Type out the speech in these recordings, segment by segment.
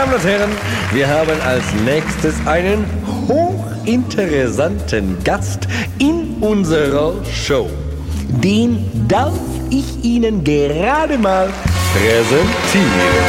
Damen und Herren, wir haben als nächstes einen hochinteressanten Gast in unserer Show. Den darf ich Ihnen gerade mal präsentieren.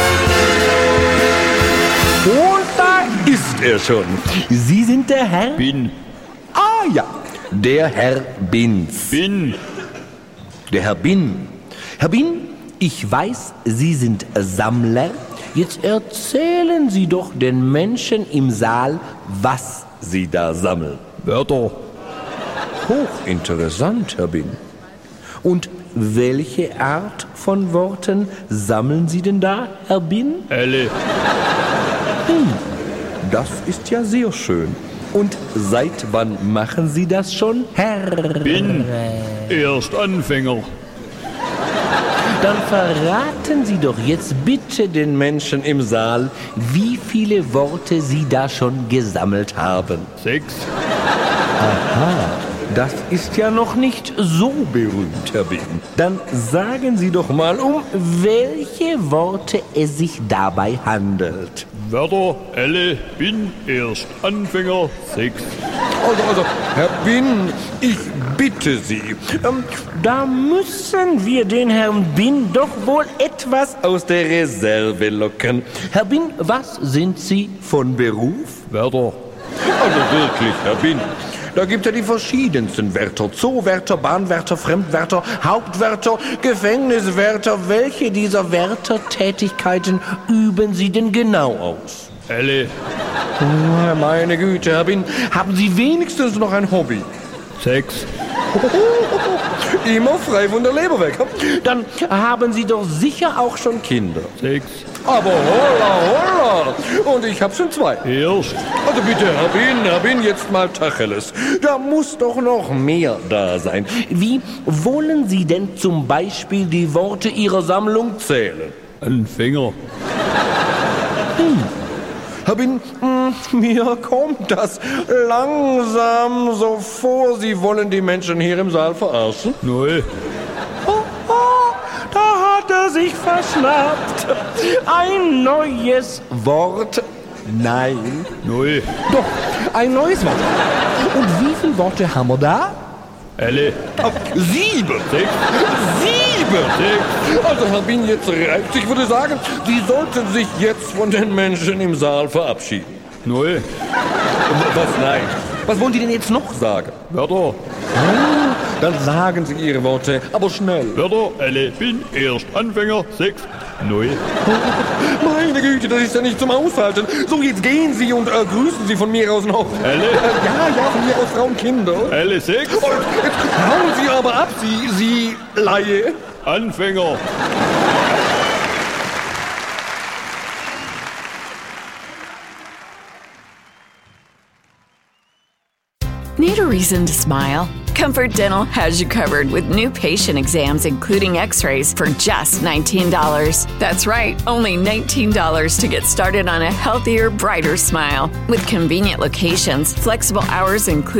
Und da ist er schon. Sie sind der Herr? Bin. Ah ja, der Herr Binz. Bin. Der Herr Bin. Herr Bin, ich weiß, Sie sind Sammler. Jetzt erzählen Sie doch den Menschen im Saal, was Sie da sammeln. Wörter. Hochinteressant, Herr Bin. Und welche Art von Worten sammeln Sie denn da, Herr Bin? Elle. Das ist ja sehr schön. Und seit wann machen Sie das schon, Herr? Bin. Erst Anfänger. Dann verraten Sie doch jetzt bitte den Menschen im Saal, wie viele Worte Sie da schon gesammelt haben. 6. Das ist ja noch nicht so berühmt, Herr Bin. Dann sagen Sie doch mal, um welche Worte es sich dabei handelt. Wörter. Elle. Bin. Erst Anfänger. 6. Also, Herr Bin, ich bitte Sie, da müssen wir den Herrn Bin doch wohl etwas aus der Reserve locken. Herr Bin, was sind Sie von Beruf? Wörter. Also wirklich, Herr Bin. Da gibt es ja die verschiedensten Wärter. Zoowärter, Bahnwärter, Fremdwärter, Hauptwärter, Gefängniswärter. Welche dieser Wärtertätigkeiten üben Sie denn genau aus? Elle. Oh, meine Güte, Herr Bin, haben Sie wenigstens noch ein Hobby? 6. Immer frei von der Leber weg. Dann haben Sie doch sicher auch schon Kinder. 6. Aber holla. Und ich habe schon 2. Erst. Also bitte, Herr Bin, jetzt mal Tacheles. Da muss doch noch mehr da sein. Wie wollen Sie denn zum Beispiel die Worte Ihrer Sammlung zählen? Anfänger. Herr Bin, mir kommt das langsam so vor, Sie wollen die Menschen hier im Saal verarschen. 0. Da hat er sich verschnappt. Ein neues Wort. Nein. 0. Doch, ein neues Wort. Und wie viele Worte haben wir da? Elle. 7. 6. 7. Also, Herr Bin, jetzt reicht's. Ich würde sagen, Sie sollten sich jetzt von den Menschen im Saal verabschieden. 0. Was? Nein. Was wollen Sie denn jetzt noch sagen? Wörter. Dann sagen Sie Ihre Worte, aber schnell. Wörter. Elle. Bin. Erst Anfänger. 6. 0. Meine Güte, das ist ja nicht zum Aushalten. So, jetzt gehen Sie und grüßen Sie von mir aus noch. Elle. Ja, von mir aus Frau und Kinder. Elle. 6. Und jetzt hauen Sie aber ab, Sie Laie. Anfänger. Need a reason to smile? Comfort Dental has you covered with new patient exams, including x-rays, for just $19. That's right, only $19 to get started on a healthier, brighter smile. With convenient locations, flexible hours, including